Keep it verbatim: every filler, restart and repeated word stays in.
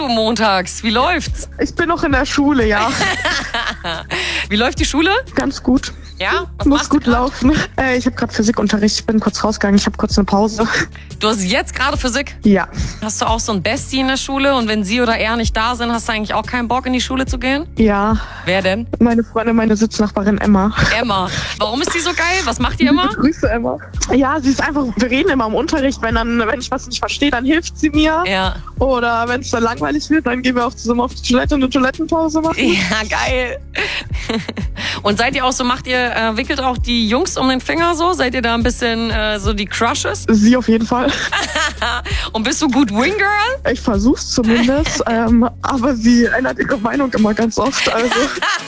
du montags? Wie läuft's? Ich bin noch in der Schule, ja. Wie läuft die Schule? Ganz gut. Ja? Was Muss machst du gut grad? laufen. Äh, ich habe gerade Physikunterricht. Ich bin kurz rausgegangen. Ich habe kurz eine Pause. Du hast jetzt gerade Physik? Ja. Hast du auch so ein Bestie in der Schule? Und wenn sie oder er nicht da sind, hast du eigentlich auch keinen Bock, in die Schule zu gehen? Ja. Wer denn? Meine Freundin, meine Sitznachbarin Emma. Emma. Warum ist die so geil? Was macht die immer? Grüße, Emma. Ja, sie ist einfach, wir reden immer im Unterricht. Wenn, dann, wenn ich was nicht verstehe, dann hilft sie mir. Ja. Oder wenn es dann langweilig wird, dann gehen wir auch zusammen auf die Toilette und eine Toilettenpause machen. Ja, geil. Und seid ihr auch so, macht ihr, äh, wickelt auch die Jungs um den Finger so? Seid ihr da ein bisschen äh, so die Crushes? Sie auf jeden Fall. Und bist du gut Winggirl? Ich versuch's zumindest. ähm, aber sie ändert ihre Meinung immer ganz oft. Also.